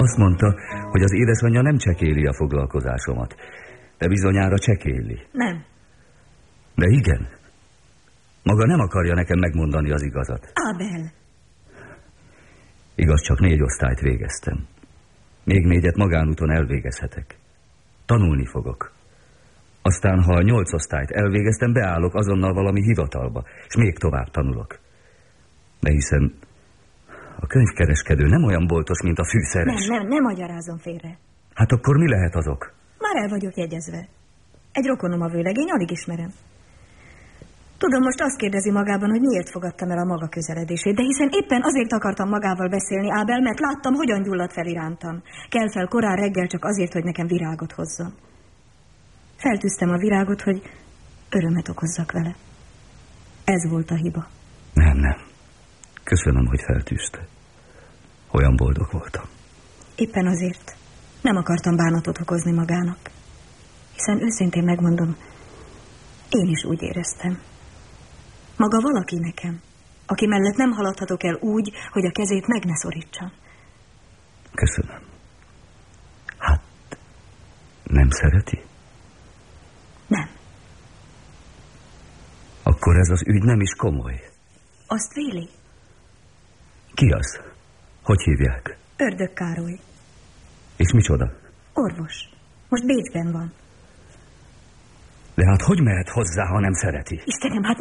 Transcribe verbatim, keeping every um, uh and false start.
Azt mondta, hogy az édesanyja nem csekéli a foglalkozásomat, de bizonyára csekéli. Nem. De igen. Maga nem akarja nekem megmondani az igazat. Ábel. Igaz, csak négy osztályt végeztem. Még négyet magánúton elvégezhetek. Tanulni fogok. Aztán, ha a nyolc osztályt elvégeztem, beállok azonnal valami hivatalba, és még tovább tanulok. De hiszen a könyvkereskedő nem olyan boltos, mint a fűszeres. Nem, nem, nem magyarázom félre. Hát akkor mi lehet azok? Már el vagyok jegyezve. Egy rokonom a vőlegény, alig ismerem. Tudom, most azt kérdezi magában, hogy miért fogadtam el a maga közeledését, de hiszen éppen azért akartam magával beszélni, Ábel, mert láttam, hogyan gyulladt fel irántam. Kell fel korán reggel csak azért, hogy nekem virágot hozzon. Feltűztem a virágot, hogy örömet okozzak vele. Ez volt a hiba. Nem, nem. Köszönöm, hogy feltűzte. Olyan boldog voltam. Éppen azért nem akartam bánatot okozni magának. Hiszen őszintén megmondom, én is úgy éreztem. Maga valaki nekem, aki mellett nem haladhatok el úgy, hogy a kezét meg ne szorítsam. Köszönöm. Hát, nem szereti? Nem. Akkor ez az ügy nem is komoly. Azt véli? Ki az? Hogy hívják? Ördög Károly. És micsoda? Orvos. Most Bécsben van. De hát hogy mehet hozzá, ha nem szereti? Istenem, hát